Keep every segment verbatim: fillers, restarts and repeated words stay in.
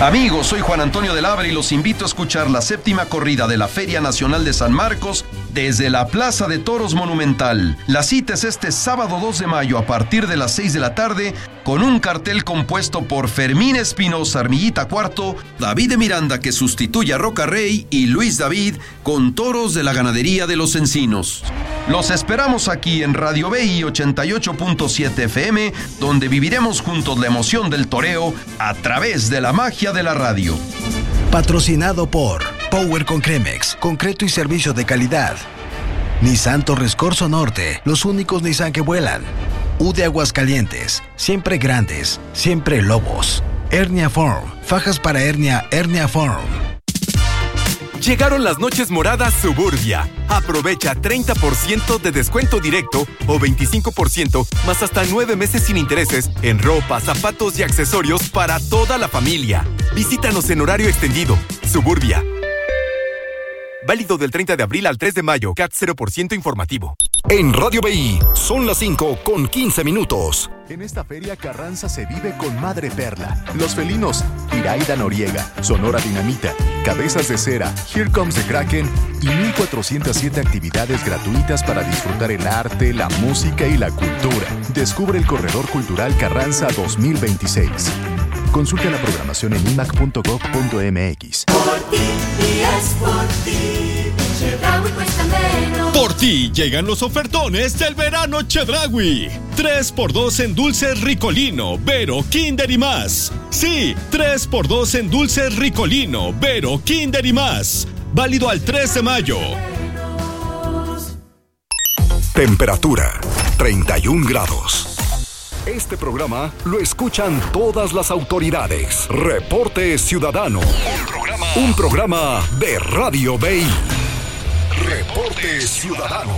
Amigos, soy Juan Antonio del Abra y los invito a escuchar la séptima corrida de la Feria Nacional de San Marcos desde la Plaza de Toros Monumental. La cita es este sábado dos de mayo a partir de las seis de la tarde con un cartel compuesto por Fermín Espinosa, Armillita Cuarto, David de Miranda, que sustituye a Roca Rey, y Luis David, con toros de la ganadería de Los Encinos. Los esperamos aquí en Radio B I ochenta y ocho punto siete F M, donde viviremos juntos la emoción del toreo a través de la magia de la radio. Patrocinado por Power con Cremex, concreto y servicio de calidad. Nissan Torres Corso Norte, los únicos Nissan que vuelan. U de Aguascalientes, siempre grandes, siempre lobos. Hernia Form, fajas para hernia, Hernia Form. Llegaron las noches moradas Suburbia. Aprovecha treinta por ciento de descuento directo o veinticinco por ciento más hasta nueve meses sin intereses en ropa, zapatos y accesorios para toda la familia. Visítanos en horario extendido. Suburbia. Válido del treinta de abril al tres de mayo. C A T cero por ciento informativo. En Radio B I son las cinco con quince minutos. En esta feria Carranza se vive con Madre Perla, Los Felinos, Iraida Noriega, Sonora Dinamita, Cabezas de Cera, Here Comes the Kraken y mil cuatrocientas siete actividades gratuitas para disfrutar el arte, la música y la cultura. Descubre el Corredor Cultural Carranza dos mil veintiséis. Consulta la programación en i m a c punto gov punto m x. Por ti y es por ti, Chedraui cuesta menos. Por ti llegan los ofertones del verano Chedraui. tres por dos en dulces Ricolino, Vero, Kinder y más. Sí, tres por dos en dulces Ricolino, Vero, Kinder y más. Válido al tres de mayo. Temperatura treinta y un grados. Este programa lo escuchan todas las autoridades. Reporte Ciudadano. Un programa, un programa de Radio B I. Reporte Ciudadano.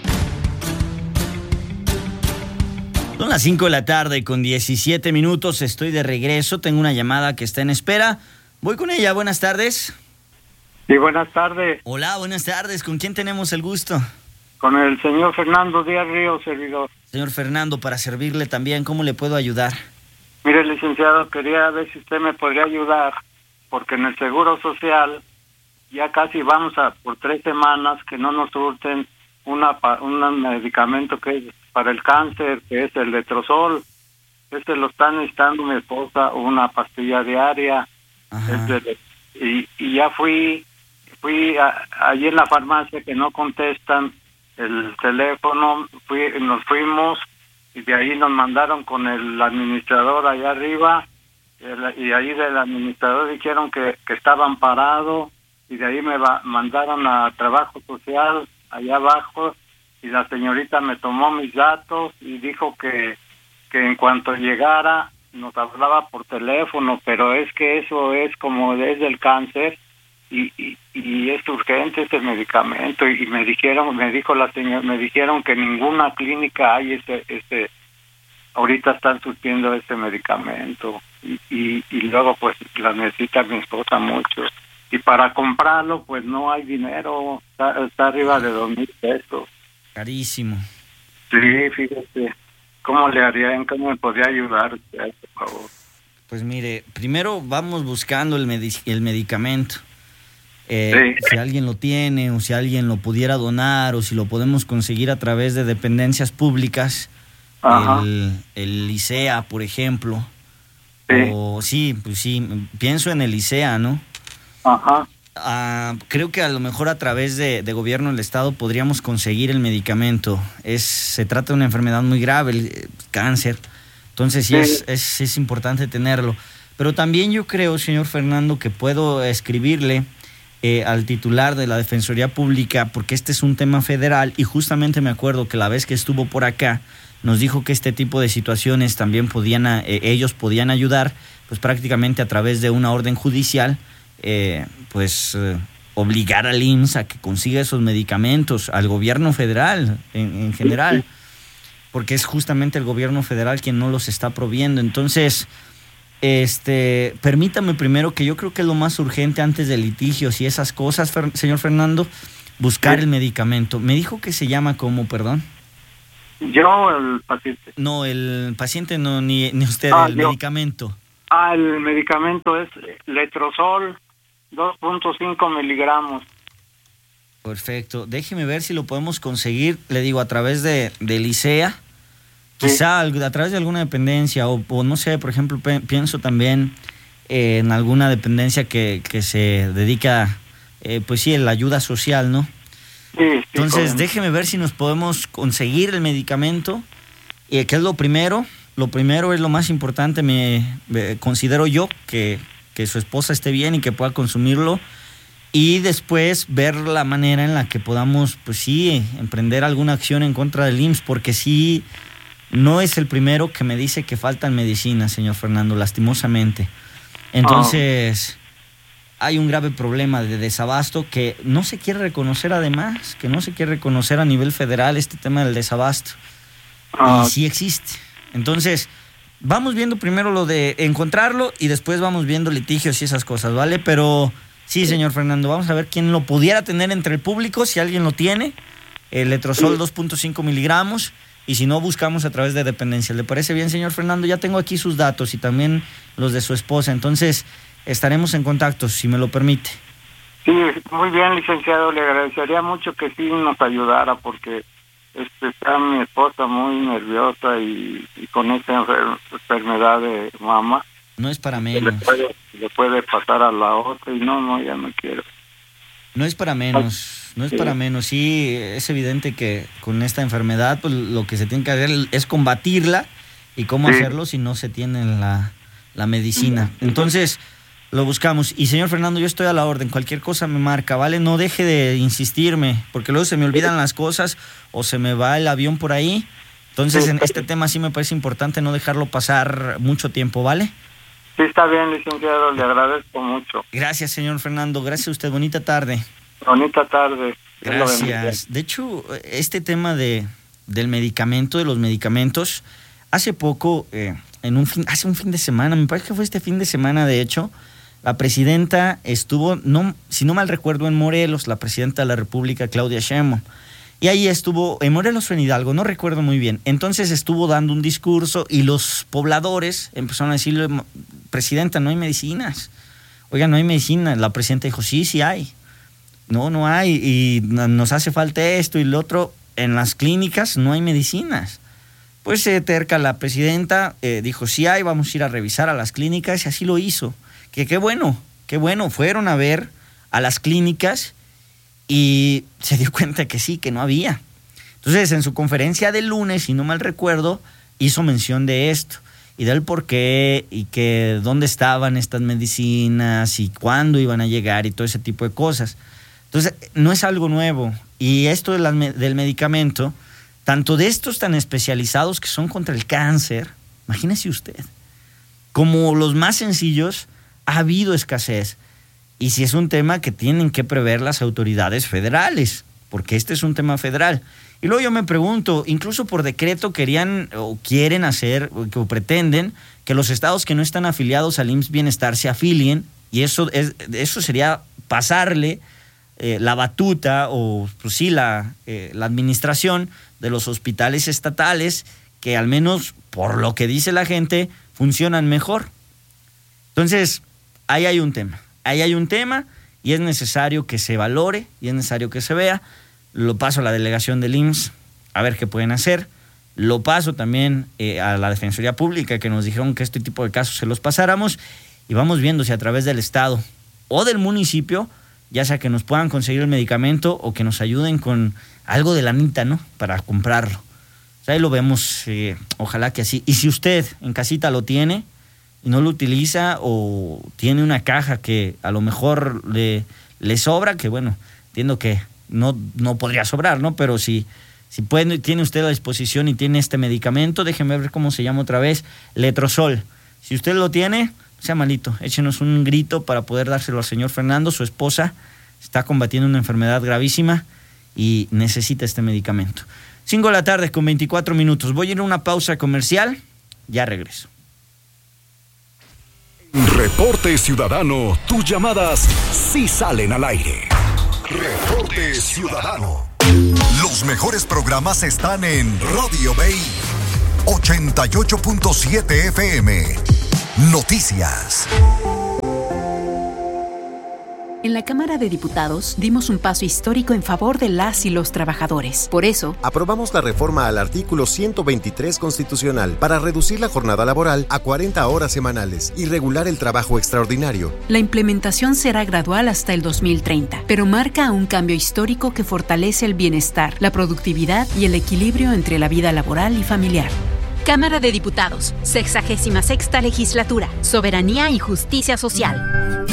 Son las cinco de la tarde con diecisiete minutos. Estoy de regreso. Tengo una llamada que está en espera. Voy con ella. Buenas tardes. Sí, buenas tardes. Hola, buenas tardes. ¿Con quién tenemos el gusto? Con el señor Fernando Díaz Ríos, servidor. Señor Fernando, para servirle también, ¿cómo le puedo ayudar? Mire, licenciado, quería ver si usted me podría ayudar, porque en el Seguro Social ya casi vamos a por tres semanas que no nos surten una un medicamento que es para el cáncer, que es el letrozol. Este lo está necesitando mi esposa, una pastilla diaria. Este, y, y ya fui, fui a, allí en la farmacia que no contestan el teléfono, fui, nos fuimos y de ahí nos mandaron con el administrador allá arriba, el, y ahí del administrador dijeron que, que estaban parados, y de ahí me va, mandaron a Trabajo Social allá abajo, y la señorita me tomó mis datos y dijo que, que en cuanto llegara nos hablaba por teléfono, pero es que eso es como desde el cáncer, Y, y, y es urgente este medicamento, y, y me dijeron, me dijo la señora, me dijeron que ninguna clínica hay este, este, ahorita están surtiendo este medicamento, y, y, y luego pues la necesita mi esposa mucho, y para comprarlo pues no hay dinero, está, está arriba de dos mil pesos. Carísimo. Sí, fíjate, ¿cómo le haría? ¿En cómo me podría ayudar, por favor? Pues mire, primero vamos buscando el, medi- el medicamento. Eh, sí. Si alguien lo tiene, o si alguien lo pudiera donar, o si lo podemos conseguir a través de dependencias públicas, el, el ICEA, por ejemplo. Sí. O sí, pues sí, pienso en el ICEA, ¿no? Ajá. Ah, creo que a lo mejor a través de, de gobierno del estado podríamos conseguir el medicamento. Es, se trata de una enfermedad muy grave, el cáncer. Entonces sí, sí. Es, es, es importante tenerlo. Pero también yo creo, señor Fernando, que puedo escribirle Eh, al titular de la Defensoría Pública, porque este es un tema federal, y justamente me acuerdo que la vez que estuvo por acá nos dijo que este tipo de situaciones también podían, eh, ellos podían ayudar, pues prácticamente a través de una orden judicial, eh, pues eh, obligar al I M S S a que consiga esos medicamentos, al gobierno federal en, en general, porque es justamente el gobierno federal quien no los está proviendo. Entonces, Este, permítame primero, que yo creo que es lo más urgente antes de litigios y esas cosas, fer, señor Fernando, buscar el medicamento. Me dijo que se llama ¿cómo, perdón? Yo, el paciente. No, el paciente no, ni, ni usted, ah, el yo. medicamento. Ah, el medicamento es Letrozol, dos punto cinco miligramos. Perfecto. Déjeme ver si lo podemos conseguir, le digo, a través de, de Licea. Quizá sí. A través de alguna dependencia, o, o no sé, por ejemplo, pe- pienso también eh, en alguna dependencia que, que se dedica, eh, pues sí, en la ayuda social, ¿no? Sí, sí, Entonces, con... déjeme ver si nos podemos conseguir el medicamento, eh, que es lo primero. Lo primero es lo más importante, me, me considero yo, que, que su esposa esté bien y que pueda consumirlo. Y después ver la manera en la que podamos, pues sí, emprender alguna acción en contra del I M S S, porque sí, no es el primero que me dice que faltan medicinas, señor Fernando, lastimosamente. Entonces, oh. hay un grave problema de desabasto que no se quiere reconocer además, que no se quiere reconocer a nivel federal este tema del desabasto. Oh. Y sí existe. Entonces, vamos viendo primero lo de encontrarlo y después vamos viendo litigios y esas cosas, ¿vale? Pero... sí, señor Fernando, vamos a ver quién lo pudiera tener entre el público, si alguien lo tiene, el Letrozol dos punto cinco miligramos, y si no, buscamos a través de dependencia. ¿Le parece bien, señor Fernando? Ya tengo aquí sus datos y también los de su esposa, entonces estaremos en contacto, si me lo permite. Sí, muy bien, licenciado, le agradecería mucho que sí nos ayudara, porque este, está mi esposa muy nerviosa y, y con esta enfer- enfermedad de mama. No es para menos. Le puede, le puede pasar a la otra y no, no, ya no quiero. No es para menos, no es sí. para menos. Sí, es evidente que con esta enfermedad pues lo que se tiene que hacer es combatirla, y cómo sí. hacerlo si no se tiene la, la medicina. Entonces, lo buscamos. Y señor Fernando, yo estoy a la orden, cualquier cosa me marca, ¿vale? No deje de insistirme, porque luego se me olvidan las cosas o se me va el avión por ahí. Entonces, en este tema sí me parece importante no dejarlo pasar mucho tiempo, ¿vale? Sí, está bien, licenciado, le agradezco mucho. Gracias, señor Fernando, gracias a usted, bonita tarde. Bonita tarde. Gracias. De hecho, este tema de del medicamento, de los medicamentos, hace poco, eh, en un fin, hace un fin de semana, me parece que fue este fin de semana, de hecho, la presidenta estuvo, no, si no mal recuerdo, en Morelos, la presidenta de la República, Claudia Sheinbaum. Y ahí estuvo, en Morelos o en Hidalgo, no recuerdo muy bien. Entonces estuvo dando un discurso y los pobladores empezaron a decirle, presidenta, no hay medicinas. Oiga, no hay medicinas. La presidenta dijo, sí, sí hay. No, no hay. Y nos hace falta esto y lo otro. En las clínicas no hay medicinas. Pues se terca la presidenta, eh, dijo, sí hay, vamos a ir a revisar a las clínicas, y así lo hizo. Que qué bueno, qué bueno. Fueron a ver a las clínicas y se dio cuenta que sí, que no había. Entonces, en su conferencia del lunes, si no mal recuerdo, hizo mención de esto y del por qué y que dónde estaban estas medicinas y cuándo iban a llegar y todo ese tipo de cosas. Entonces, no es algo nuevo. Y esto de la, del medicamento, tanto de estos tan especializados que son contra el cáncer, imagínese usted, como los más sencillos, ha habido escasez. Y si es un tema que tienen que prever las autoridades federales, porque este es un tema federal. Y luego yo me pregunto, incluso por decreto querían o quieren hacer, o pretenden, que los estados que no están afiliados al I M S S Bienestar se afilien, y eso, es, eso sería pasarle eh, la batuta, o pues sí, la, eh, la administración de los hospitales estatales, que al menos, por lo que dice la gente, funcionan mejor. Entonces, ahí hay un tema. Ahí hay un tema y es necesario que se valore y es necesario que se vea. Lo paso a la delegación del I M S S a ver qué pueden hacer. Lo paso también eh, a la Defensoría Pública, que nos dijeron que este tipo de casos se los pasáramos, y vamos viendo si a través del Estado o del municipio, ya sea que nos puedan conseguir el medicamento o que nos ayuden con algo de lanita, ¿no? Para comprarlo. O sea, ahí lo vemos, eh, ojalá que así. Y si usted en casita lo tiene y no lo utiliza, o tiene una caja que a lo mejor le, le sobra, que bueno, entiendo que no, no podría sobrar, ¿no? Pero si, si puede, tiene usted a disposición y tiene este medicamento, déjeme ver cómo se llama otra vez, Letrozol. Si usted lo tiene, no sea malito, échenos un grito para poder dárselo al señor Fernando. Su esposa está combatiendo una enfermedad gravísima y necesita este medicamento. cinco de la tarde con veinticuatro minutos. Voy a ir a una pausa comercial, ya regreso. Reporte Ciudadano, tus llamadas sí salen al aire. Reporte Ciudadano. Los mejores programas están en Radio Bay ochenta y ocho punto siete F M. Noticias. En la Cámara de Diputados dimos un paso histórico en favor de las y los trabajadores. Por eso, aprobamos la reforma al artículo ciento veintitrés constitucional para reducir la jornada laboral a cuarenta horas semanales y regular el trabajo extraordinario. La implementación será gradual hasta el dos mil treinta, pero marca un cambio histórico que fortalece el bienestar, la productividad y el equilibrio entre la vida laboral y familiar. Cámara de Diputados, sexagésima sexta legislatura, Soberanía y Justicia Social.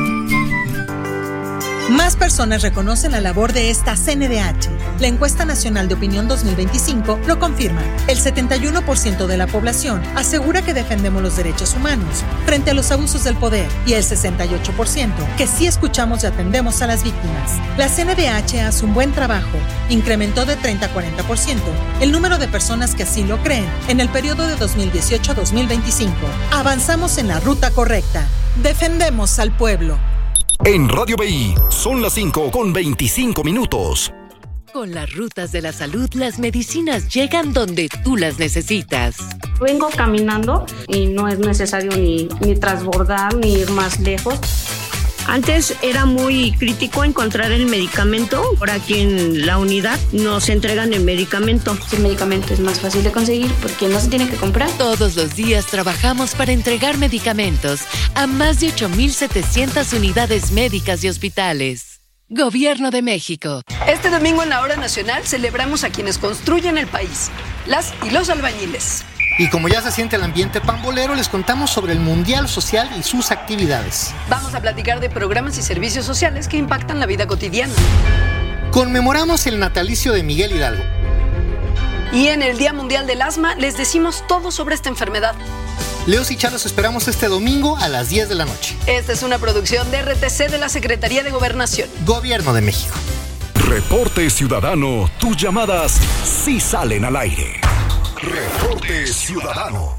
Más personas reconocen la labor de esta C N D H. La Encuesta Nacional de Opinión dos mil veinticinco lo confirma. El setenta y uno por ciento de la población asegura que defendemos los derechos humanos frente a los abusos del poder y el sesenta y ocho por ciento que sí escuchamos y atendemos a las víctimas. La C N D H hace un buen trabajo. Incrementó de treinta a cuarenta por ciento el número de personas que así lo creen en el periodo de dos mil dieciocho a dos mil veinticinco. Avanzamos en la ruta correcta. Defendemos al pueblo. En Radio B I son las cinco con veinticinco minutos. Con las rutas de la salud, las medicinas llegan donde tú las necesitas. Vengo caminando y no es necesario ni, ni transbordar ni ir más lejos. Antes era muy crítico encontrar el medicamento. Por aquí en la unidad nos entregan el medicamento. El medicamento es más fácil de conseguir porque no se tiene que comprar. Todos los días trabajamos para entregar medicamentos a más de ocho mil setecientas unidades médicas y hospitales. Gobierno de México. Este domingo en la Hora Nacional celebramos a quienes construyen el país, las y los albañiles. Y como ya se siente el ambiente pambolero, les contamos sobre el Mundial Social y sus actividades. Vamos a platicar de programas y servicios sociales que impactan la vida cotidiana. Conmemoramos el natalicio de Miguel Hidalgo. Y en el Día Mundial del Asma les decimos todo sobre esta enfermedad. Leos y Charlos esperamos este domingo a las diez de la noche. Esta es una producción de R T C de la Secretaría de Gobernación. Gobierno de México. Reporte Ciudadano. Tus llamadas sí salen al aire. Reporte Ciudadano.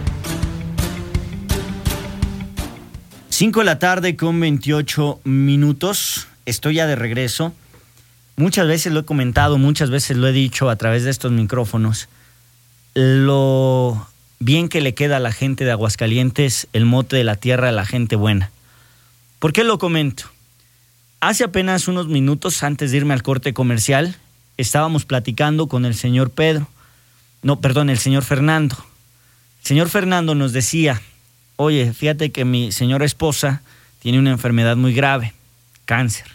cinco de la tarde con veintiocho minutos. Estoy ya de regreso. Muchas veces lo he comentado, muchas veces lo he dicho a través de estos micrófonos. Lo bien que le queda a la gente de Aguascalientes el mote de la tierra de la gente buena. ¿Por qué lo comento? Hace apenas unos minutos antes de irme al corte comercial, estábamos platicando con el señor Pedro. No, perdón, el señor Fernando. El señor Fernando nos decía, oye, fíjate que mi señora esposa tiene una enfermedad muy grave, cáncer.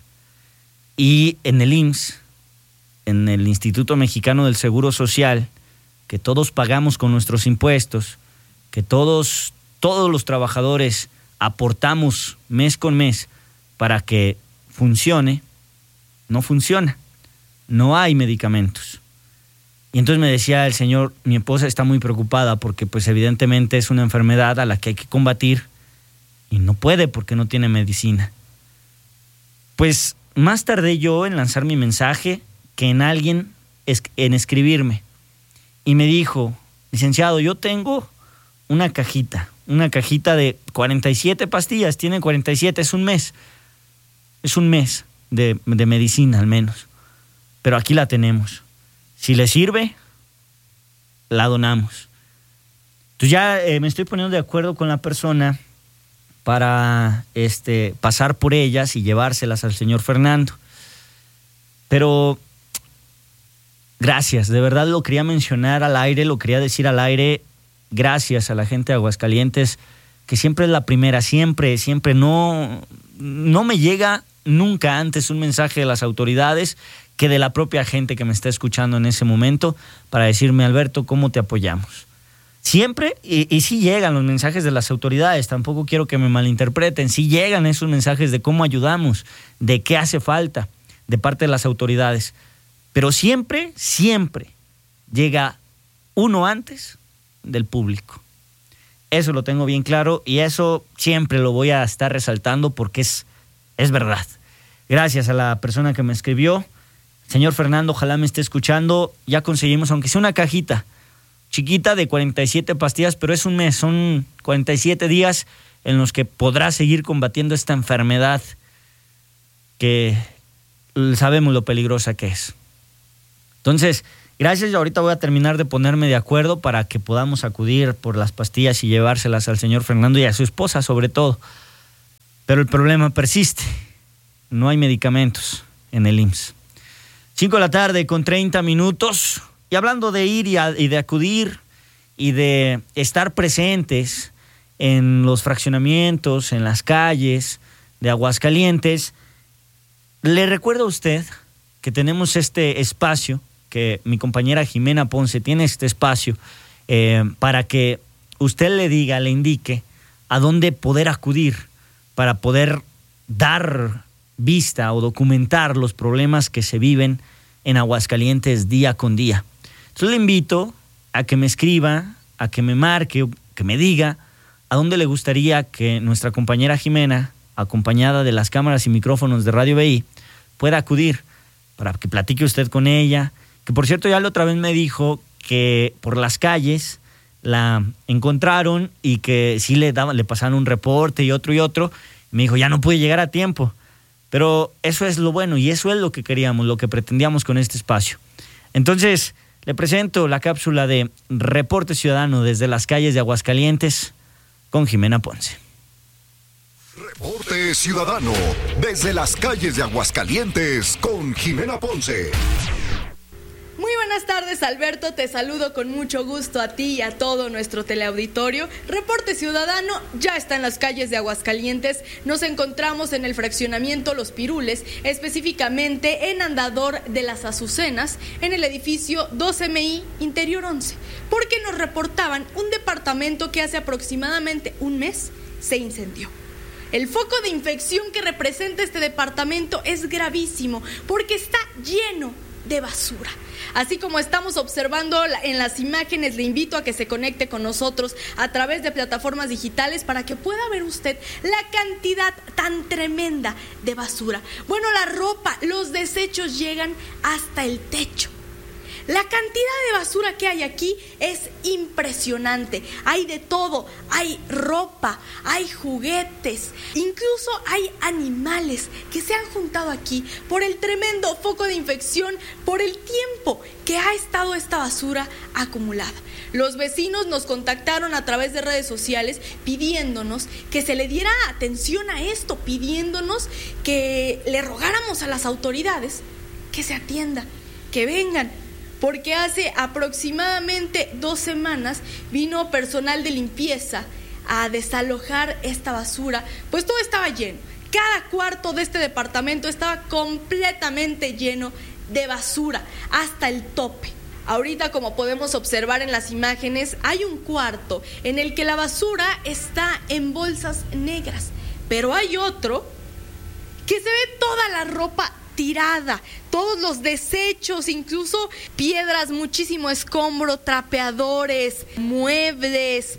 Y en el I M S S, en el Instituto Mexicano del Seguro Social, que todos pagamos con nuestros impuestos, que todos, todos los trabajadores aportamos mes con mes para que funcione, no funciona. No hay medicamentos. Y entonces me decía el señor, mi esposa está muy preocupada porque pues evidentemente es una enfermedad a la que hay que combatir y no puede porque no tiene medicina. Pues más tardé yo en lanzar mi mensaje que en alguien en escribirme. Y me dijo, licenciado, yo tengo una cajita, una cajita de cuarenta y siete pastillas, tiene cuarenta y siete, es un mes. Es un mes de, de medicina al menos. Pero aquí la tenemos. Si le sirve, la donamos. Entonces ya eh, me estoy poniendo de acuerdo con la persona para este, pasar por ellas y llevárselas al señor Fernando. Pero gracias, de verdad lo quería mencionar al aire, lo quería decir al aire. Gracias a la gente de Aguascalientes, que siempre es la primera, siempre, siempre. No, no me llega nunca antes un mensaje de las autoridades que de la propia gente que me está escuchando en ese momento para decirme, Alberto, ¿cómo te apoyamos? Siempre, y, y sí llegan los mensajes de las autoridades, tampoco quiero que me malinterpreten, sí llegan esos mensajes de cómo ayudamos, de qué hace falta de parte de las autoridades, pero siempre, siempre llega uno antes del público. Eso lo tengo bien claro y eso siempre lo voy a estar resaltando porque es, es verdad. Gracias a la persona que me escribió. Señor Fernando, ojalá me esté escuchando. Ya conseguimos, aunque sea una cajita chiquita de cuarenta y siete pastillas, pero es un mes, son cuarenta y siete días en los que podrá seguir combatiendo esta enfermedad que sabemos lo peligrosa que es. Entonces, Gracias, y ahorita voy a terminar de ponerme de acuerdo para que podamos acudir por las pastillas y llevárselas al señor Fernando y a su esposa sobre todo. Pero el problema persiste. No hay medicamentos en el I M S S. cinco de la tarde con treinta minutos. Y hablando de ir y, a, y de acudir y de estar presentes en los fraccionamientos, en las calles de Aguascalientes, le recuerdo a usted que tenemos este espacio, que mi compañera Jimena Ponce tiene este espacio eh, para que usted le diga, le indique a dónde poder acudir para poder dar vista o documentar los problemas que se viven en Aguascalientes día con día. Entonces le invito a que me escriba, a que me marque, que me diga a dónde le gustaría que nuestra compañera Jimena, acompañada de las cámaras y micrófonos de Radio B I, pueda acudir para que platique usted con ella. Que por cierto ya la otra vez me dijo que por las calles la encontraron y que sí le daban, le pasaron un reporte y otro y otro. Me dijo, ya no pude llegar a tiempo. Pero eso es lo bueno y eso es lo que queríamos, lo que pretendíamos con este espacio. Entonces, le presento la cápsula de Reporte Ciudadano desde las calles de Aguascalientes con Jimena Ponce. Reporte Ciudadano desde las calles de Aguascalientes con Jimena Ponce. Muy buenas tardes, Alberto, te saludo con mucho gusto a ti y a todo nuestro teleauditorio. Reporte Ciudadano ya está en las calles de Aguascalientes. Nos encontramos en el fraccionamiento Los Pirules, específicamente en Andador de las Azucenas, en el edificio dos M I Interior once, porque nos reportaban un departamento que hace aproximadamente un mes se incendió. El foco de infección que representa este departamento es gravísimo porque está lleno de basura. Así como estamos observando en las imágenes, le invito a que se conecte con nosotros a través de plataformas digitales para que pueda ver usted la cantidad tan tremenda de basura. Bueno, la ropa, los desechos llegan hasta el techo. La cantidad de basura que hay aquí es impresionante. Hay de todo, hay ropa, hay juguetes, incluso hay animales que se han juntado aquí por el tremendo foco de infección, por el tiempo que ha estado esta basura acumulada. Los vecinos nos contactaron a través de redes sociales pidiéndonos que se le diera atención a esto, pidiéndonos que le rogáramos a las autoridades que se atienda, que vengan. Porque hace aproximadamente dos semanas vino personal de limpieza a desalojar esta basura, pues todo estaba lleno. Cada cuarto de este departamento estaba completamente lleno de basura, hasta el tope. Ahorita, como podemos observar en las imágenes, hay un cuarto en el que la basura está en bolsas negras, pero hay otro que se ve toda la ropa tirada, todos los desechos, incluso piedras, muchísimo escombro, trapeadores, muebles,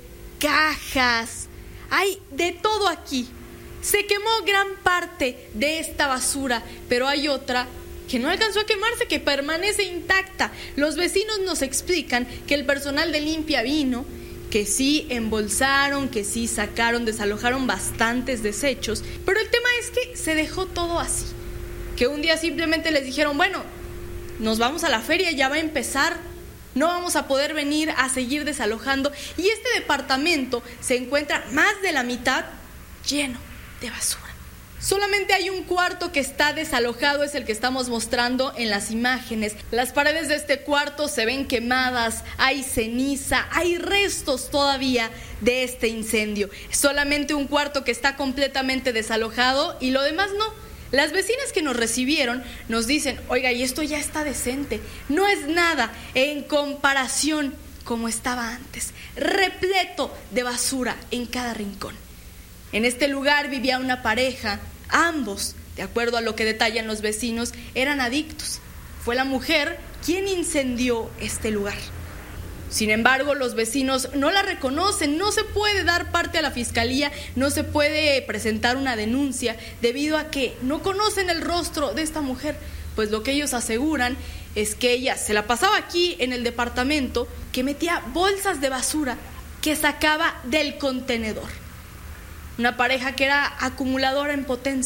cajas, hay de todo aquí. Se quemó gran parte de esta basura, pero hay otra que no alcanzó a quemarse, que permanece intacta. Los vecinos nos explican que el personal de limpia vino, que sí embolsaron, que sí sacaron, desalojaron bastantes desechos, pero el tema es que se dejó todo así. Que un día simplemente les dijeron, bueno, nos vamos a la feria, ya va a empezar, no vamos a poder venir a seguir desalojando. Y este departamento se encuentra más de la mitad lleno de basura. Solamente hay un cuarto que está desalojado, es el que estamos mostrando en las imágenes. Las paredes de este cuarto se ven quemadas, hay ceniza, hay restos todavía de este incendio. Solamente un cuarto que está completamente desalojado y lo demás no. Las vecinas que nos recibieron nos dicen, oiga, y esto ya está decente, no es nada en comparación como estaba antes, repleto de basura en cada rincón. En este lugar vivía una pareja, ambos, de acuerdo a lo que detallan los vecinos, eran adictos. Fue la mujer quien incendió este lugar. Sin embargo, los vecinos no la reconocen, no se puede dar parte a la fiscalía, no se puede presentar una denuncia debido a que no conocen el rostro de esta mujer, pues lo que ellos aseguran es que ella se la pasaba aquí en el departamento, que metía bolsas de basura que sacaba del contenedor. Una pareja que era acumuladora en potencia.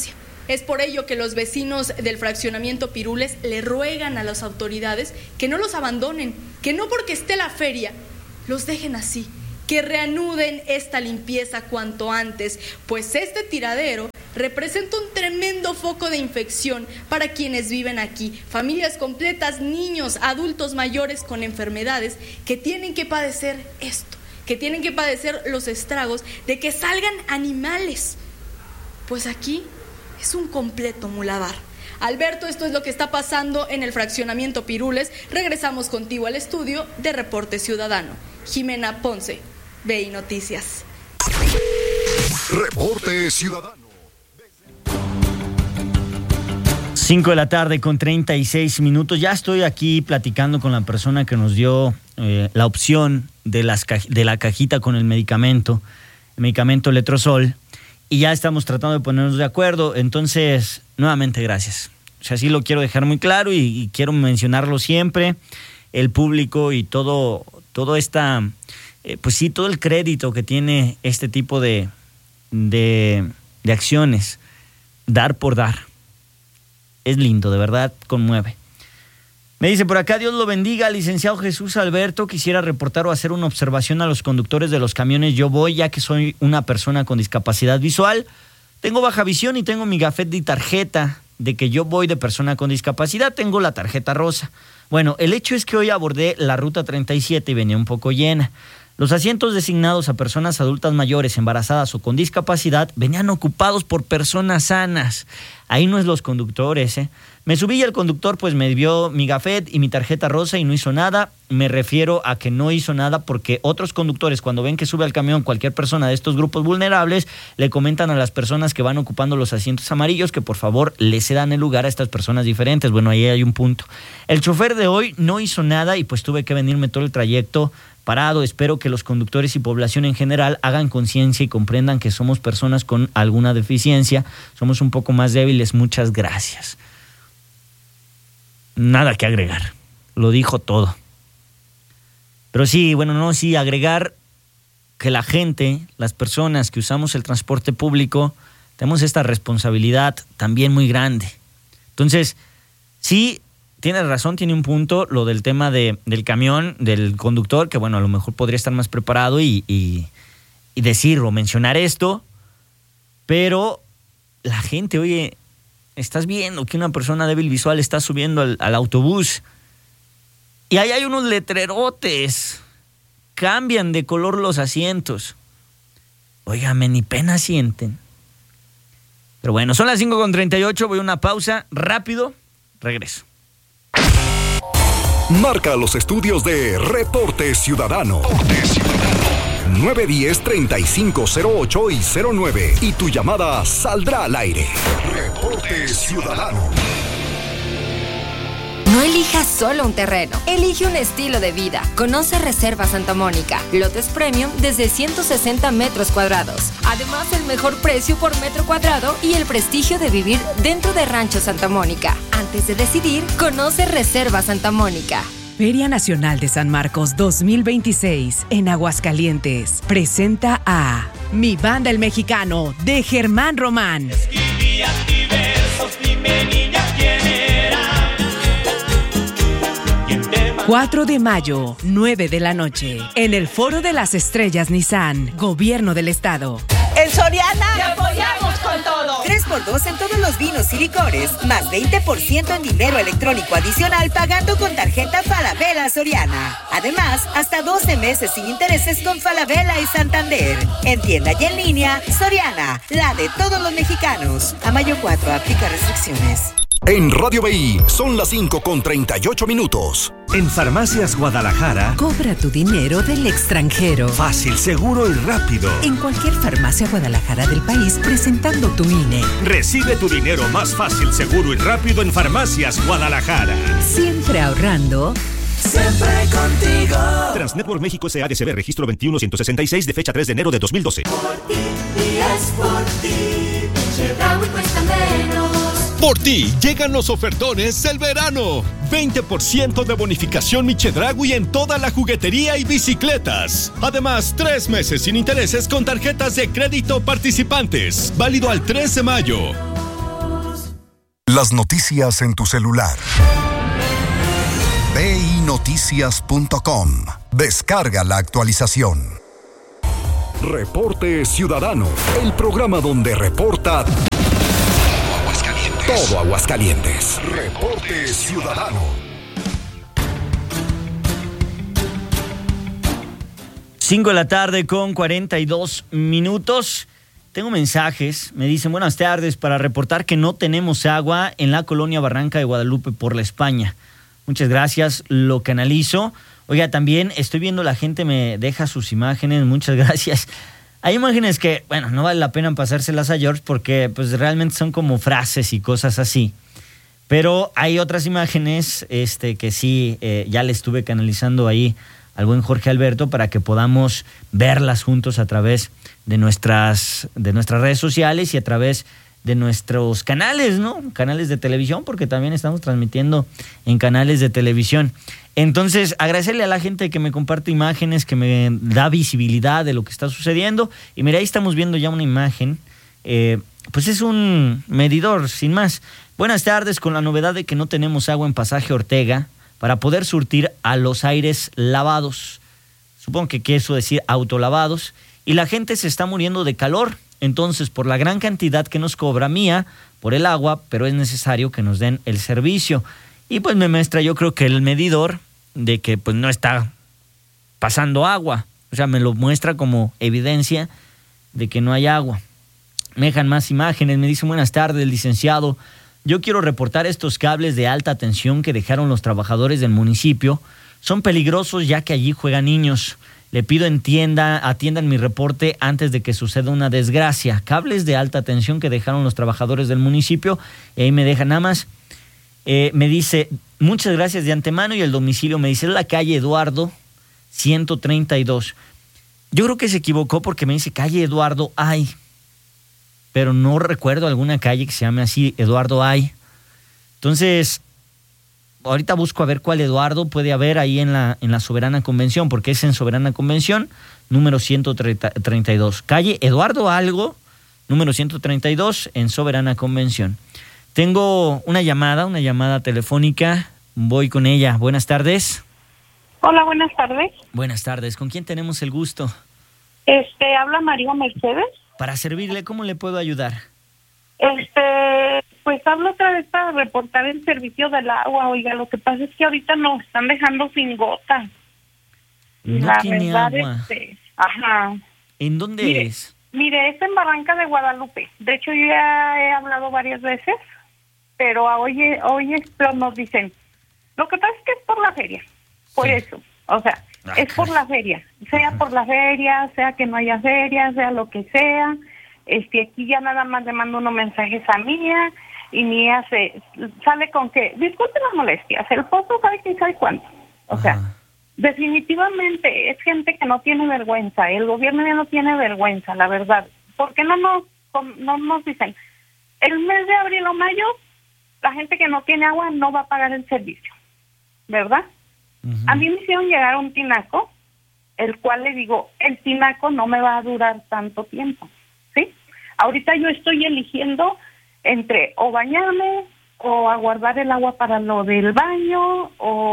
Es por ello que los vecinos del fraccionamiento Pirules le ruegan a las autoridades que no los abandonen, que no porque esté la feria los dejen así, que reanuden esta limpieza cuanto antes, pues este tiradero representa un tremendo foco de infección para quienes viven aquí, familias completas, niños, adultos mayores con enfermedades que tienen que padecer esto, que tienen que padecer los estragos de que salgan animales, pues aquí es un completo muladar. Alberto, esto es lo que está pasando en el fraccionamiento Pirules. Regresamos contigo al estudio de Reporte Ciudadano. Jimena Ponce, V I Noticias. Reporte Ciudadano. cinco de la tarde con treinta y seis minutos. Ya estoy aquí platicando con la persona que nos dio eh, la opción de, las caj- de la cajita con el medicamento, el medicamento Letrozol, y ya estamos tratando de ponernos de acuerdo. Entonces, nuevamente, gracias. O sea, sí lo quiero dejar muy claro y, y quiero mencionarlo siempre. El público y todo, todo esta, eh, pues sí, todo el crédito que tiene este tipo de, de, de acciones, dar por dar. Es lindo, de verdad, conmueve. Me dice por acá, Dios lo bendiga, licenciado Jesús Alberto. Quisiera reportar o hacer una observación a los conductores de los camiones Yo Voy, ya que soy una persona con discapacidad visual. Tengo baja visión y tengo mi gafet de tarjeta de que yo voy de persona con discapacidad. Tengo la tarjeta rosa. Bueno, el hecho es que hoy abordé la ruta treinta y siete y venía un poco llena. Los asientos designados a personas adultas mayores, embarazadas o con discapacidad venían ocupados por personas sanas. Ahí no es los conductores, ¿eh? Me subí y el conductor pues me dio mi gafet y mi tarjeta rosa y no hizo nada. Me refiero a que no hizo nada porque otros conductores, cuando ven que sube al camión cualquier persona de estos grupos vulnerables, le comentan a las personas que van ocupando los asientos amarillos que por favor le cedan el lugar a estas personas diferentes. Bueno, ahí hay un punto. El chofer de hoy no hizo nada y pues tuve que venirme todo el trayecto parado. Espero que los conductores y población en general hagan conciencia y comprendan que somos personas con alguna deficiencia, somos un poco más débiles. Muchas gracias. Nada que agregar, lo dijo todo. Pero sí, bueno, no, sí, agregar que la gente, las personas que usamos el transporte público, tenemos esta responsabilidad también muy grande. Entonces, sí, tiene razón, tiene un punto lo del tema de, del camión, del conductor, que bueno, a lo mejor podría estar más preparado y, y, y decir o mencionar esto, pero la gente, oye, estás viendo que una persona débil visual está subiendo al, al autobús y ahí hay unos letrerotes, cambian de color los asientos. Óigame, ni pena sienten. Pero bueno, son las cinco con treinta y ocho, voy a una pausa, rápido, regreso. Marca los estudios de Reporte Ciudadano. nueve uno cero, treinta y cinco cero ocho y cero nueve y tu llamada saldrá al aire. Reporte Ciudadano. No elijas solo un terreno, elige un estilo de vida. Conoce Reserva Santa Mónica, lotes premium desde ciento sesenta metros cuadrados. Además, el mejor precio por metro cuadrado y el prestigio de vivir dentro de Rancho Santa Mónica. Antes de decidir, conoce Reserva Santa Mónica. Feria Nacional de San Marcos dos mil veintiséis en Aguascalientes presenta a Mi Banda el Mexicano de Germán Román. cuatro de mayo, nueve de la noche, en el Foro de las Estrellas Nissan, Gobierno del Estado. En Soriana te apoyamos con todo. tres por dos en todos los vinos y licores, más veinte por ciento en dinero electrónico adicional pagando con tarjeta Falabella Soriana. Además, hasta doce meses sin intereses con Falabella y Santander. En tienda y en línea, Soriana, la de todos los mexicanos. A mayo cuatro, aplica restricciones. En Radio B I son las cinco con treinta y ocho minutos. En Farmacias Guadalajara, cobra tu dinero del extranjero. Fácil, seguro y rápido. En cualquier farmacia Guadalajara del país, presentando tu I N E. Recibe tu dinero más fácil, seguro y rápido en Farmacias Guadalajara. Siempre ahorrando. Siempre contigo. Transnetwork México S A D C B, registro veintiuno ciento sesenta y seis de fecha tres de enero de dos mil doce. Por ti y es por ti, Chedraui cuesta menos. Por ti llegan los ofertones del verano. veinte por ciento de bonificación Mi Chedraui en toda la juguetería y bicicletas. Además, tres meses sin intereses con tarjetas de crédito participantes. Válido al tres de mayo. Las noticias en tu celular. ve i noticias punto com. Descarga la actualización. Reporte Ciudadano, el programa donde reporta todo Aguascalientes. Todo Aguascalientes. Reporte Ciudadano. cinco de la tarde con cuarenta y dos minutos. Tengo mensajes, me dicen buenas tardes para reportar que no tenemos agua en la colonia Barranca de Guadalupe por la España. Muchas gracias, lo canalizo. Oiga, también estoy viendo la gente me deja sus imágenes, muchas gracias. Hay imágenes que, bueno, no vale la pena pasárselas a George porque pues realmente son como frases y cosas así. Pero hay otras imágenes este, que sí, eh, ya le estuve canalizando ahí al buen Jorge Alberto para que podamos verlas juntos a través de nuestras, de nuestras redes sociales y a través de nuestros canales, ¿no? Canales de televisión, porque también estamos transmitiendo en canales de televisión. Entonces, agradecerle a la gente que me comparte imágenes, que me da visibilidad de lo que está sucediendo. Y mira, ahí estamos viendo ya una imagen. Eh, pues es un medidor, sin más. Buenas tardes, con la novedad de que no tenemos agua en Pasaje Ortega para poder surtir a los aires lavados. Supongo que quiere eso decir autolavados. Y la gente se está muriendo de calor. Entonces, por la gran cantidad que nos cobra Mía por el agua, pero es necesario que nos den el servicio. Y pues me muestra, yo creo que el medidor de que pues no está pasando agua. O sea, me lo muestra como evidencia de que no hay agua. Me dejan más imágenes, me dicen buenas tardes, licenciado. Yo quiero reportar estos cables de alta tensión que dejaron los trabajadores del municipio. Son peligrosos ya que allí juegan niños. Le pido entienda, atiendan mi reporte antes de que suceda una desgracia. Cables de alta tensión que dejaron los trabajadores del municipio. Y ahí me dejan nada más. Eh, me dice, muchas gracias de antemano. Y el domicilio me dice, es la calle Eduardo ciento treinta y dos. Yo creo que se equivocó porque me dice calle Eduardo Ay. Pero no recuerdo alguna calle que se llame así, Eduardo Ay. Entonces, ahorita busco a ver cuál Eduardo puede haber ahí en la, en la Soberana Convención, porque es en Soberana Convención, número ciento treinta y dos. Calle Eduardo Algo, número ciento treinta y dos, en Soberana Convención. Tengo una llamada, una llamada telefónica. Voy con ella. Buenas tardes. Hola, buenas tardes. Buenas tardes. ¿Con quién tenemos el gusto? Este, habla María Mercedes. Para servirle, ¿cómo le puedo ayudar? Este, pues hablo otra vez para reportar el servicio del agua. Oiga, lo que pasa es que ahorita nos están dejando sin gota. No La tiene verdad, agua. Este, ajá. ¿En dónde Mire, es? Mire, es en Barranca de Guadalupe. De hecho, yo ya he hablado varias veces, pero hoy, hoy esto nos dicen, lo que pasa es que es por la feria. Por eso, o sea, Ah, es por la feria. Sea por la feria, sea que no haya feria, sea lo que sea. Este, aquí ya nada más le mando unos mensajes a Mía y Mía se sale con que, disculpe las molestias, el pozo sabe que sabe cuánto. O sea, definitivamente es gente que no tiene vergüenza, el gobierno ya no tiene vergüenza, la verdad. ¿Por qué no nos, no nos dicen, el mes de abril o mayo, la gente que no tiene agua no va a pagar el servicio, ¿verdad? Uh-huh. A mí me hicieron llegar un tinaco, el cual le digo, el tinaco no me va a durar tanto tiempo. ¿Sí? Ahorita yo estoy eligiendo entre o bañarme o aguardar el agua para lo del baño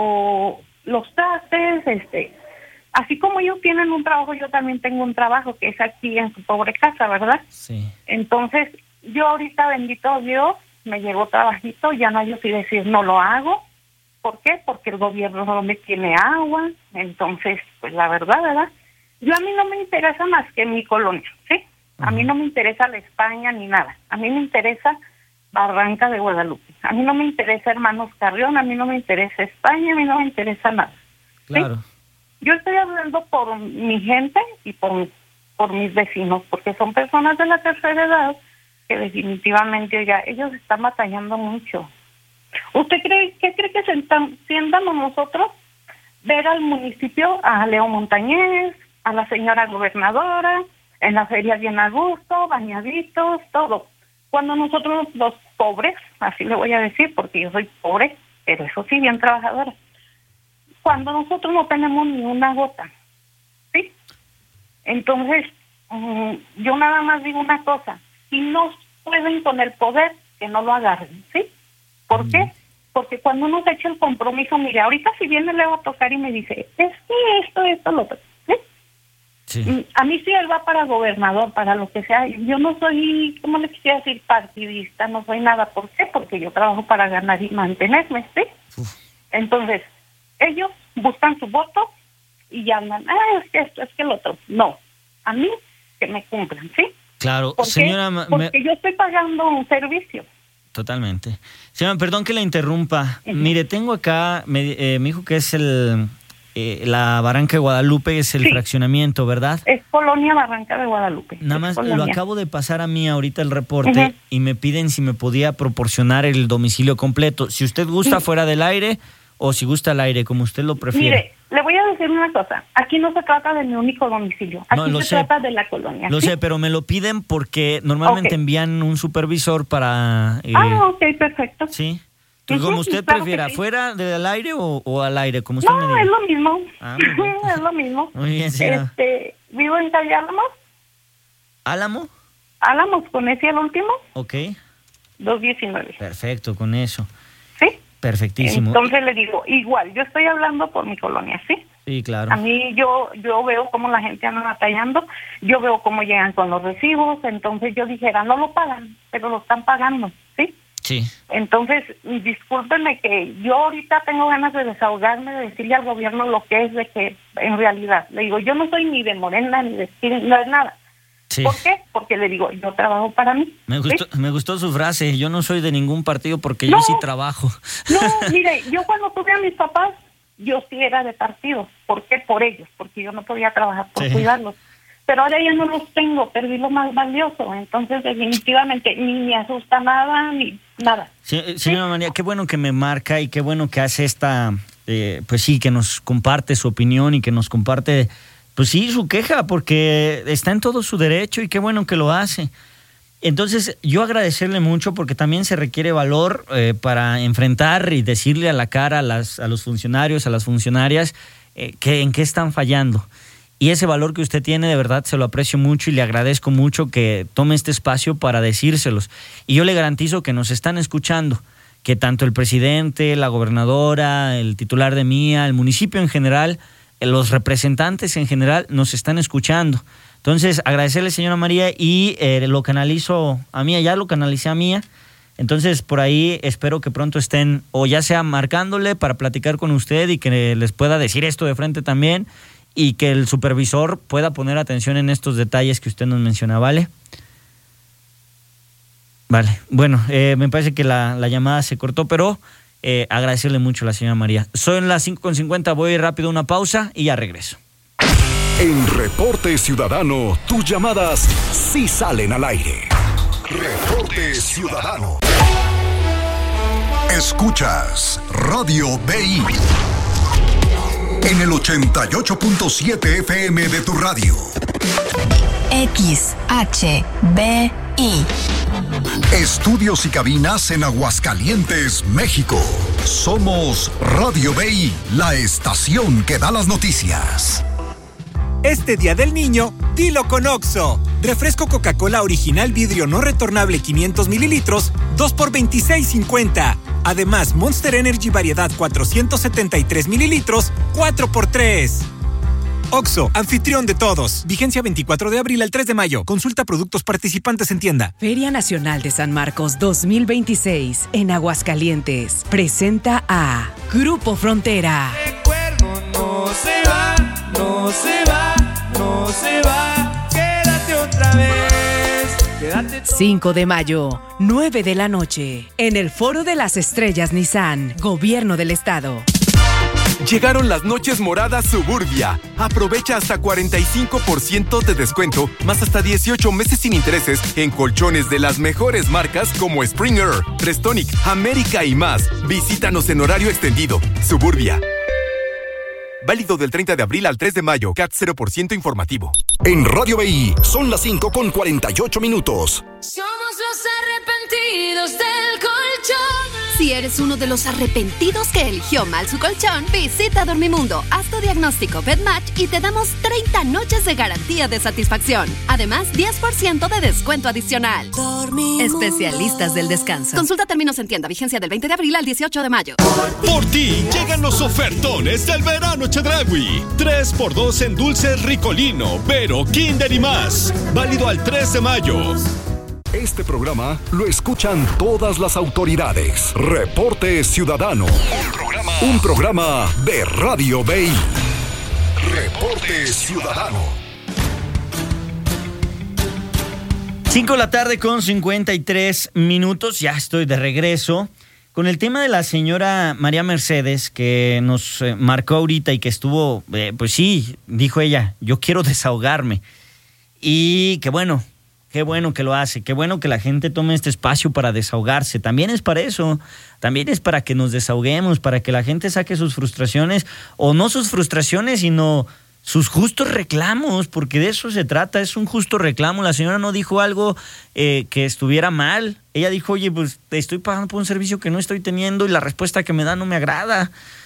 o los trastes, este, así como ellos tienen un trabajo, yo también tengo un trabajo que es aquí en su pobre casa, ¿verdad? Sí. Entonces, yo ahorita, bendito Dios, me llegó trabajito, ya no hay que decir no lo hago. ¿Por qué? Porque el gobierno no me tiene agua, entonces, pues la verdad, ¿verdad? Yo a mí no me interesa más que mi colonia, ¿sí? A mí no me interesa la España ni nada. A mí me interesa Barranca de Guadalupe. A mí no me interesa Hermanos Carrión, a mí no me interesa España, a mí no me interesa nada. ¿Sí? Claro. Yo estoy hablando por mi gente y por, por mis vecinos, porque son personas de la tercera edad que definitivamente, oiga, ellos están batallando mucho. ¿Usted cree, qué cree que sientamos nosotros? Ver al municipio, a Leo Montañez, a la señora gobernadora, en la feria bien a gusto, bañaditos, todo. Cuando nosotros los pobres, así le voy a decir, porque yo soy pobre, pero eso sí, bien trabajadora. Cuando nosotros no tenemos ni una gota, ¿sí? Entonces, um, yo nada más digo una cosa, si no pueden con el poder, que no lo agarren, ¿sí? ¿Por qué? Porque cuando uno se echa el compromiso, mire, ahorita si viene Leo a tocar y me dice, es que esto, esto, lo otro, ¿sí? Sí. A mí sí él va para gobernador, para lo que sea. Yo no soy, ¿cómo le quisiera decir? Partidista, no soy nada. ¿Por qué? Porque yo trabajo para ganar y mantenerme, ¿sí? Uf. Entonces, ellos buscan su voto y llaman, ah, es que esto, es que el otro. No, a mí que me cumplan, ¿sí? Claro, ¿Por señora... qué? Porque me... yo estoy pagando un servicio. Totalmente. Señora, perdón que la interrumpa. Uh-huh. Mire, tengo acá, me, eh, me dijo que es el... Eh, la Barranca de Guadalupe es el sí. fraccionamiento, ¿verdad? Es Colonia Barranca de Guadalupe. Nada más Colonia. Lo acabo de pasar a mí ahorita el reporte uh-huh. y me piden si me podía proporcionar el domicilio completo. Si usted gusta, sí. fuera del aire, o si gusta al aire, como usted lo prefiere. Mire, le voy a decir una cosa. Aquí no se trata de mi único domicilio. Aquí no, se sé, trata de la colonia. Lo ¿sí? sé, pero me lo piden porque normalmente okay. envían un supervisor para... Eh, ah, ok, perfecto. Sí. Entonces, como usted claro prefiera, sí. ¿fuera del aire o, o al aire? Como usted no, me diga. es lo mismo. Ah, es lo mismo. Muy bien, señora. Este, vivo en calle Álamos. ¿Álamo? Álamos, con ese el último. Ok. dos diecinueve. Perfecto, con eso. ¿Sí? Perfectísimo. Entonces le digo, igual, yo estoy hablando por mi colonia, ¿sí? Sí, claro. A mí yo yo veo cómo la gente anda batallando, yo veo cómo llegan con los recibos, entonces yo dijera, no lo pagan, pero lo están pagando, ¿sí? Sí. Entonces, discúlpenme que yo ahorita tengo ganas de desahogarme, de decirle al gobierno lo que es de que, en realidad, le digo, yo no soy ni de Morena, ni de no es nada. Sí. ¿Por qué? Porque le digo, yo trabajo para mí. Me gustó, ¿sí? me gustó su frase, yo no soy de ningún partido porque no, yo sí trabajo. No, mire, yo cuando tuve a mis papás, yo sí era de partido. ¿Por qué? Por ellos, porque yo no podía trabajar por sí. cuidarlos. Pero ahora ya no los tengo, perdí lo más valioso, entonces definitivamente ni me asusta nada, ni nada. Sí, señora ¿sí? María, qué bueno que me marca y qué bueno que hace esta, eh, pues sí, que nos comparte su opinión y que nos comparte, pues sí, su queja, porque está en todo su derecho y qué bueno que lo hace. Entonces, yo agradecerle mucho porque también se requiere valor eh, para enfrentar y decirle a la cara a, las, a los funcionarios, a las funcionarias, eh, que en qué están fallando. Y ese valor que usted tiene, de verdad, se lo aprecio mucho y le agradezco mucho que tome este espacio para decírselos. Y yo le garantizo que nos están escuchando, que tanto el presidente, la gobernadora, el titular de Mía, el municipio en general, los representantes en general nos están escuchando. Entonces, agradecerle, señora María, y eh, lo canalizo a Mía, ya lo canalicé a Mía. Entonces, por ahí espero que pronto estén, o ya sea marcándole para platicar con usted y que les pueda decir esto de frente también, y que el supervisor pueda poner atención en estos detalles que usted nos menciona, ¿vale? Vale, bueno, eh, me parece que la, la llamada se cortó, pero eh, agradecerle mucho a la señora María. Son las cinco con cincuenta, voy rápido a una pausa y ya regreso. En Reporte Ciudadano, tus llamadas sí salen al aire. Reporte Ciudadano. Escuchas Radio B I en el ochenta y ocho punto siete F M de tu radio. X H B I. Estudios y cabinas en Aguascalientes, México. Somos Radio B I, la estación que da las noticias. Este Día del Niño, dilo con Oxxo. Refresco Coca-Cola original vidrio no retornable quinientos mililitros, dos por veintiséis cincuenta. Además, Monster Energy variedad cuatrocientos setenta y tres mililitros, cuatro por tres. Oxxo, anfitrión de todos. Vigencia veinticuatro de abril al tres de mayo. Consulta productos participantes en tienda. Feria Nacional de San Marcos dos mil veintiséis en Aguascalientes. Presenta a Grupo Frontera. Recuerdo no se va, no se va, no se va. Quédate otra vez. Quédate cinco de mayo, nueve de la noche. En el Foro de las Estrellas Nissan, Gobierno del Estado. Llegaron las noches moradas Suburbia. Aprovecha hasta cuarenta y cinco por ciento de descuento, más hasta dieciocho meses sin intereses en colchones de las mejores marcas como Springer, Restonic, América y más. Visítanos en horario extendido. Suburbia. Válido del treinta de abril al tres de mayo. C A T cero por ciento informativo. En Radio B I son las cinco con cuarenta y ocho minutos. Somos los arrepentidos del colchón. Si Si eres uno de los arrepentidos que eligió mal su colchón, visita Dormimundo, haz tu diagnóstico BedMatch y te damos treinta noches de garantía de satisfacción. Además, diez por ciento de descuento adicional. Dormimundo. Especialistas del descanso. Consulta términos en tienda. Vigencia del veinte de abril al dieciocho de mayo. Por ti llegan los ofertones del verano Chedraui. tres por dos en dulces Ricolino, Vero, Kinder y más. Válido al tres de mayo. Este programa lo escuchan todas las autoridades. Reporte Ciudadano. Un programa, un programa de Radio B I. Reporte Ciudadano. cinco de la tarde con cincuenta y tres minutos. Ya estoy de regreso con el tema de la señora María Mercedes, que nos eh, marcó ahorita y que estuvo, eh, pues sí, dijo ella, yo quiero desahogarme. Y que bueno, qué bueno que lo hace, qué bueno que la gente tome este espacio para desahogarse. También es para eso, también es para que nos desahoguemos, para que la gente saque sus frustraciones, o no sus frustraciones, sino sus justos reclamos, porque de eso se trata, es un justo reclamo. La señora no dijo algo eh, que estuviera mal. Ella dijo, oye, pues estoy pagando por un servicio que no estoy teniendo y la respuesta que me da no me agrada.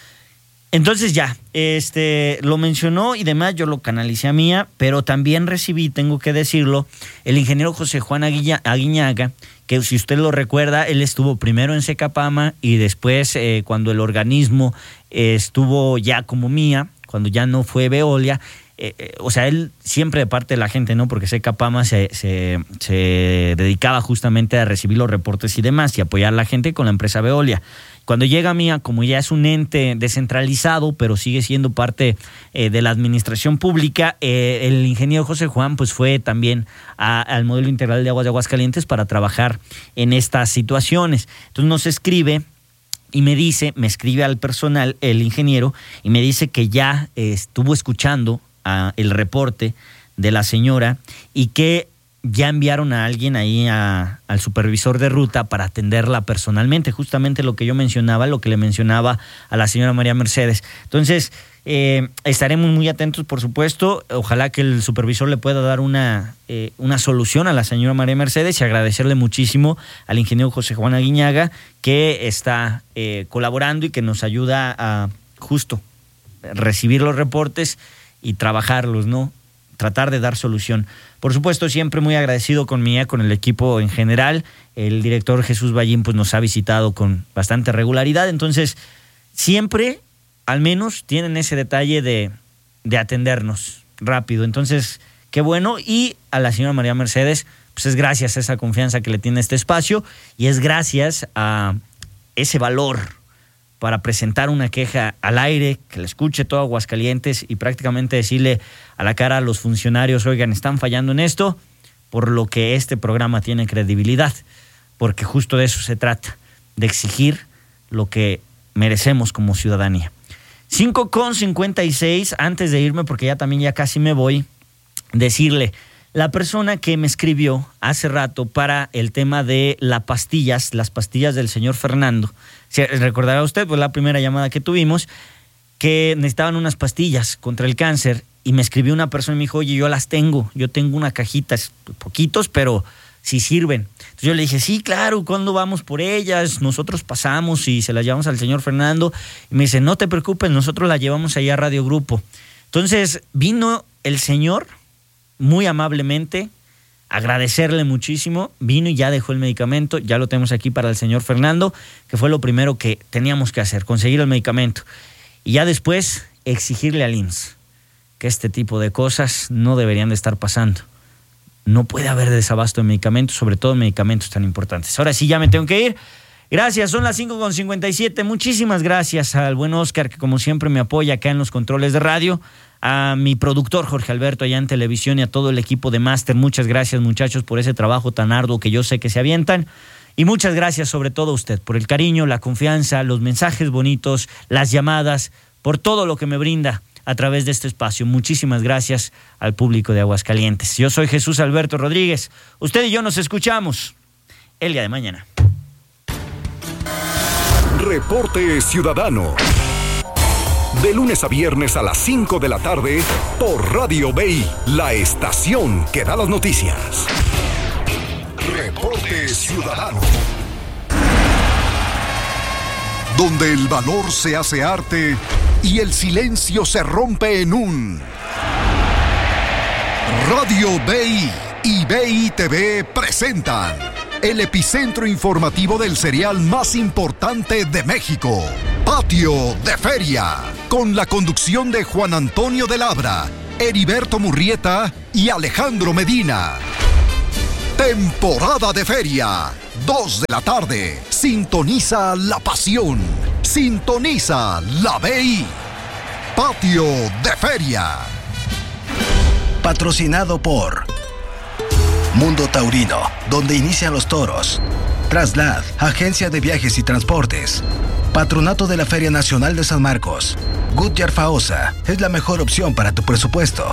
Entonces ya, este, lo mencionó y demás, yo lo canalicé a mía, pero también recibí, tengo que decirlo, el ingeniero José Juan Aguilla, Aguiñaga, que si usted lo recuerda, él estuvo primero en Secapama y después eh, cuando el organismo eh, estuvo ya como mía, cuando ya no fue Veolia, eh, eh, o sea, él siempre de parte de la gente, ¿no? Porque Secapama se, se, se dedicaba justamente a recibir los reportes y demás y apoyar a la gente con la empresa Veolia. Cuando llega a Mía, como ya es un ente descentralizado, pero sigue siendo parte eh, de la administración pública, eh, el ingeniero José Juan pues fue también a, al modelo integral de aguas de Aguascalientes para trabajar en estas situaciones. Entonces nos escribe y me dice, me escribe al personal, el ingeniero, y me dice que ya eh, estuvo escuchando uh, el reporte de la señora y que ya enviaron a alguien ahí a, al supervisor de ruta para atenderla personalmente, justamente lo que yo mencionaba, lo que le mencionaba a la señora María Mercedes. Entonces, eh, estaremos muy atentos, por supuesto. Ojalá que el supervisor le pueda dar una, eh, una solución a la señora María Mercedes y agradecerle muchísimo al ingeniero José Juan Aguiñaga, que está eh, colaborando y que nos ayuda a justo recibir los reportes y trabajarlos, ¿no? Tratar de dar solución. Por supuesto, siempre muy agradecido con Mía, con el equipo en general. El director Jesús Ballín pues, nos ha visitado con bastante regularidad. Entonces, siempre, al menos, tienen ese detalle de, de atendernos rápido. Entonces, qué bueno. Y a la señora María Mercedes, pues es gracias a esa confianza que le tiene este espacio y es gracias a ese valor para presentar una queja al aire, que la escuche todo Aguascalientes y prácticamente decirle a la cara a los funcionarios, oigan, están fallando en esto, por lo que este programa tiene credibilidad, porque justo de eso se trata, de exigir lo que merecemos como ciudadanía. cinco con cincuenta y seis, antes de irme, porque ya también ya casi me voy, decirle, la persona que me escribió hace rato para el tema de las pastillas, las pastillas del señor Fernando, recordará usted, pues la primera llamada que tuvimos, que necesitaban unas pastillas contra el cáncer y me escribió una persona y me dijo, oye, yo las tengo, yo tengo una cajita, poquitos, pero sí sirven. Entonces yo le dije, sí, claro, ¿cuándo vamos por ellas? Nosotros pasamos y se las llevamos al señor Fernando. Y me dice, no te preocupes, nosotros las llevamos allá a Radio Grupo. Entonces vino el señor muy amablemente, agradecerle muchísimo, vino y ya dejó el medicamento, ya lo tenemos aquí para el señor Fernando, que fue lo primero que teníamos que hacer, conseguir el medicamento. Y ya después exigirle al I M S S que este tipo de cosas no deberían de estar pasando. No puede haber desabasto de medicamentos, sobre todo medicamentos tan importantes. Ahora sí, ya me tengo que ir. Gracias, son las cinco con cincuenta y siete. Muchísimas gracias al buen Oscar, que como siempre me apoya acá en los controles de radio. A mi productor Jorge Alberto allá en televisión y a todo el equipo de Máster. Muchas gracias, muchachos, por ese trabajo tan arduo que yo sé que se avientan. Y muchas gracias sobre todo a usted por el cariño, la confianza, los mensajes bonitos, las llamadas, por todo lo que me brinda a través de este espacio. Muchísimas gracias al público de Aguascalientes. Yo soy Jesús Alberto Rodríguez. Usted y yo nos escuchamos el día de mañana. Reporte Ciudadano. De lunes a viernes a las cinco de la tarde por Radio B I, la estación que da las noticias. Reporte Ciudadano. donde el valor se hace arte y el silencio se rompe en un... Radio B I y B I T V presentan el epicentro informativo del cereal más importante de México, Patio de Feria, con la conducción de Juan Antonio de Labra, Heriberto Murrieta y Alejandro Medina. Temporada de Feria, dos de la tarde. Sintoniza la pasión. Sintoniza la B I. Patio de Feria. Patrocinado por Mundo Taurino, donde inician los toros. Traslad, agencia de viajes y transportes. Patronato de la Feria Nacional de San Marcos. Goodyear Faosa es la mejor opción para tu presupuesto.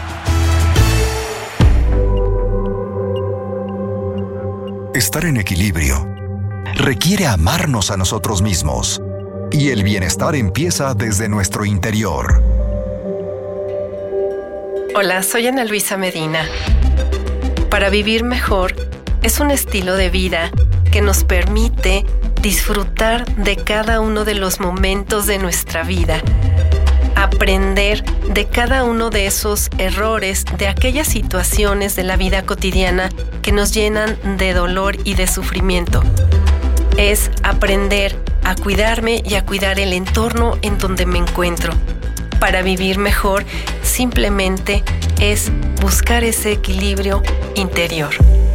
Estar en equilibrio requiere amarnos a nosotros mismos. Y el bienestar empieza desde nuestro interior. Hola, soy Ana Luisa Medina. Para vivir mejor es un estilo de vida que nos permite disfrutar de cada uno de los momentos de nuestra vida, aprender de cada uno de esos errores, de aquellas situaciones de la vida cotidiana que nos llenan de dolor y de sufrimiento. Es aprender a cuidarme y a cuidar el entorno en donde me encuentro. Para vivir mejor, simplemente es buscar ese equilibrio interior.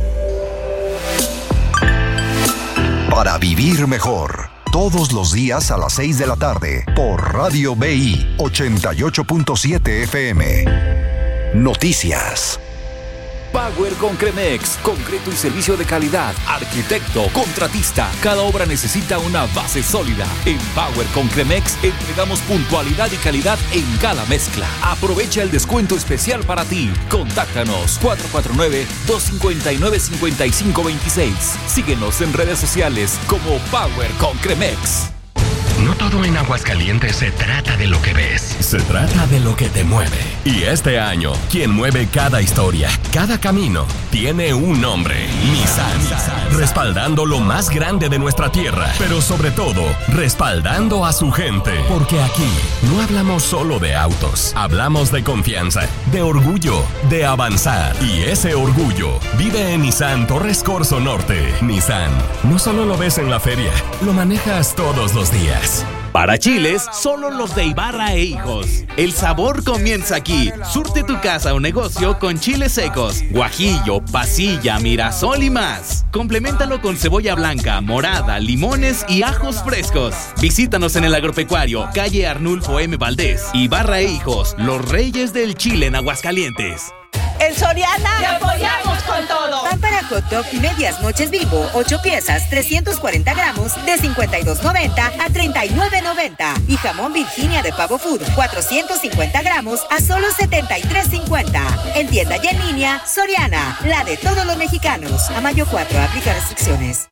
Para vivir mejor, todos los días a las seis de la tarde, por Radio B I ochenta y ocho punto siete F M. Noticias. Power Concremex, concreto y servicio de calidad, arquitecto, contratista. Cada obra necesita una base sólida. En Power Concremex entregamos puntualidad y calidad en cada mezcla. Aprovecha el descuento especial para ti. Contáctanos cuatro cuatro nueve, dos cinco nueve, cinco cinco dos seis. Síguenos en redes sociales como Power Concremex. No todo en Aguascalientes se trata de lo que ves. Se trata de lo que te mueve. Y este año, quien mueve cada historia, cada camino, tiene un nombre. Nissan. Respaldando lo más grande de nuestra tierra. Pero sobre todo, respaldando a su gente. Porque aquí no hablamos solo de autos. Hablamos de confianza, de orgullo, de avanzar. Y ese orgullo vive en Nissan Torres Corzo Norte. Nissan, no solo lo ves en la feria, lo manejas todos los días. Para chiles, solo los de Ibarra e Hijos. El sabor comienza aquí. Surte tu casa o negocio con chiles secos, guajillo, pasilla, mirasol y más. Compleméntalo con cebolla blanca, morada, limones y ajos frescos. Visítanos en el agropecuario, calle Arnulfo M. Valdés. Ibarra e Hijos, los reyes del chile en Aguascalientes. En Soriana ¡te apoyamos con todo! Pan para hot dog y medias noches Bimbo, ocho piezas, trescientos cuarenta gramos, de cincuenta y dos noventa a treinta y nueve noventa. Y jamón Virginia de Pavo Food, cuatrocientos cincuenta gramos, a solo setenta y tres cincuenta. En tienda y en línea, Soriana, la de todos los mexicanos. A mayo cuatro, aplica restricciones.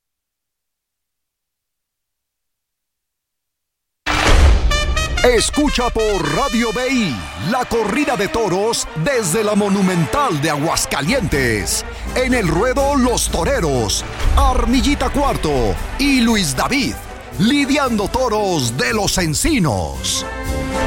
Escucha por Radio B I la corrida de toros desde la Monumental de Aguascalientes. En el ruedo Los Toreros, Armillita Cuarto y Luis David, lidiando toros de los Encinos.